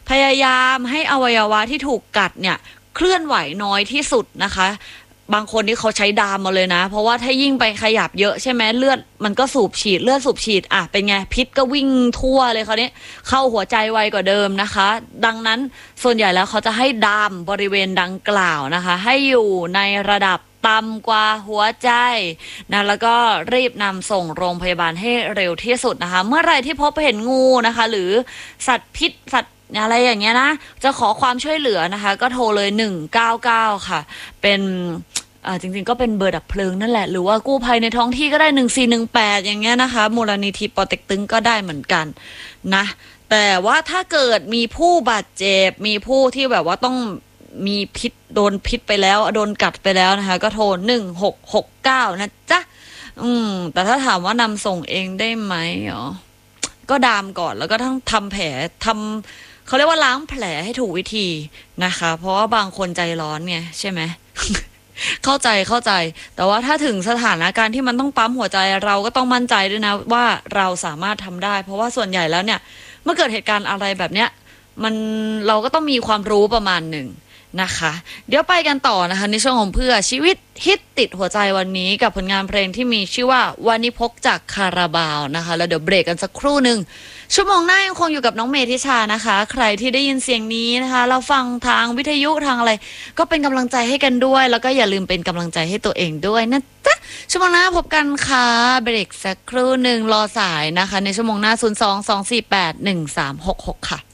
พยายามให้อวัยวะที่ถูกกัดเนี่ยเคลื่อนไหวน้อยที่สุดนะคะบางคนที่เขาใช้ดามมาเลยนะเพราะว่าถ้ายิ่งไปขยับเยอะใช่ไหมเลือดมันก็สูบฉีดเลือดสูบฉีดอ่ะเป็นไงพิษก็วิ่งทั่วเลยเขาเนี้ยเข้าหัวใจไวกว่าเดิมนะคะดังนั้นส่วนใหญ่แล้วเขาจะให้ดามบริเวณดังกล่าวนะคะให้อยู่ในระดับต่ำกว่าหัวใจนะแล้วก็รีบนำส่งโรงพยาบาลให้เร็วที่สุดนะคะเมื่อไรที่พบเห็นงูนะคะหรือสัตว์พิษสัตว์อะไรอย่างเงี้ยนะจะขอความช่วยเหลือนะคะก็โทรเลย199ค่ะเป็นจริงๆก็เป็นเบอร์ดับเพลิงนั่นแหละหรือว่ากู้ภัยในท้องที่ก็ได้1418อย่างเงี้ยนะคะมูลนิธิปอเต็กตึงก็ได้เหมือนกันนะแต่ว่าถ้าเกิดมีผู้บาดเจ็บมีผู้ที่แบบว่าต้องมีพิษโดนพิษไปแล้วโดนกัดไปแล้วนะคะก็โทร1669นะจ๊ะแต่ถ้าถามว่านำส่งเองได้ไหมอ๋อก็ดามก่อนแล้วก็ต้องทำแผลทำเขาเรียกว่าล้างแผลให้ถูกวิธีนะคะเพราะว่าบางคนใจร้อนไงใช่ไหม เข้าใจแต่ว่าถ้าถึงสถานการณ์ที่มันต้องปั๊มหัวใจเราก็ต้องมั่นใจด้วยนะว่าเราสามารถทำได้เพราะว่าส่วนใหญ่แล้วเนี่ยเมื่อเกิดเหตุการณ์อะไรแบบเนี้ยเราก็ต้องมีความรู้ประมาณหนึ่งนะคะเดี๋ยวไปกันต่อนะคะในช่วงของเพื่อชีวิตฮิตติดหัวใจวันนี้กับผลงานเพลงที่มีชื่อว่าวันิพกจากคาราบาวนะคะแล้วเดี๋ยวเบรกกันสักครู่หนึ่งชั่วโมงหน้ายังคงอยู่กับน้องเมธิชานะคะใครที่ได้ยินเสียงนี้นะคะเราฟังทางวิทยุทางอะไรก็เป็นกำลังใจให้กันด้วยแล้วก็อย่าลืมเป็นกำลังใจให้ตัวเองด้วยนะจ๊ะชั่วโมงหน้าพบกันค่ะเบรกสักครู่หนึ่งรอสายนะคะในชั่วโมงหน้า022481366ค่ะ